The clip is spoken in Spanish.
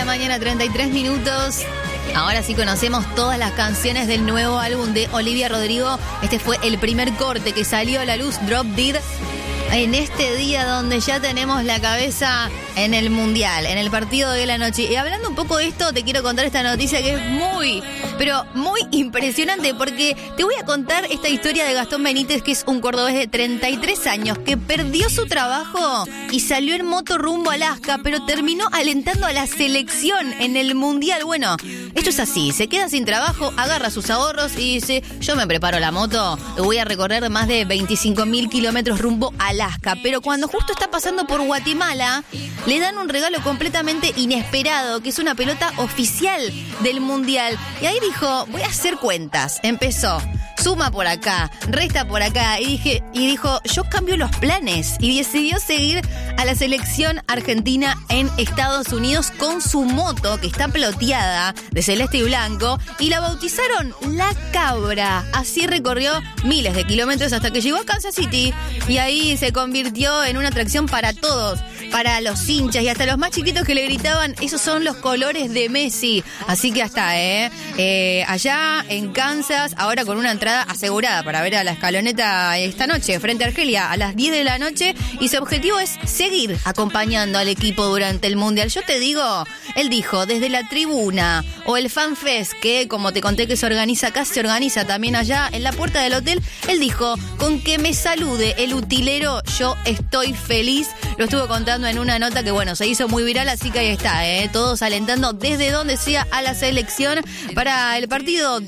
la mañana, 33 minutos. Ahora sí conocemos todas las canciones del nuevo álbum de Olivia Rodrigo. Este fue el primer corte que salió a la luz, Drop Dead. En este día donde ya tenemos la cabeza en el Mundial, en el partido de la noche. Y hablando un poco de esto, te quiero contar esta noticia que es muy impresionante, porque te voy a contar esta historia de Gastón Benítez, que es un cordobés de 33 años, que perdió su trabajo y salió en moto rumbo a Alaska, pero terminó alentando a la selección en el Mundial. Bueno, esto es así, se queda sin trabajo, agarra sus ahorros y dice, yo me preparo la moto, voy a recorrer más de 25.000 kilómetros rumbo a Alaska. Pero cuando justo está pasando por Guatemala, le dan un regalo completamente inesperado, que es una pelota oficial del Mundial. Y ahí dijo, voy a hacer cuentas. Empezó, suma por acá, resta por acá. Y dijo, yo cambio los planes. Y decidió seguir a la selección argentina en Estados Unidos con su moto, que está ploteada de celeste y blanco. Y la bautizaron La Cabra. Así recorrió miles de kilómetros hasta que llegó a Kansas City. Y ahí se convirtió en una atracción para todos, para los hinchas y hasta los más chiquitos que le gritaban, esos son los colores de Messi. Así que hasta allá en Kansas, ahora con una entrada asegurada para ver a la Escaloneta esta noche frente a Argelia a las 10 de la noche, y su objetivo es seguir acompañando al equipo durante el Mundial. Yo te digo, él dijo, desde la tribuna o el Fan Fest, que como te conté que se organiza acá, se organiza también allá en la puerta del hotel, él dijo, con que me salude el utilero, yo estoy feliz. Lo estuvo contando en una nota que, bueno, se hizo muy viral, así que ahí está, todos alentando desde donde sea a la selección para el partido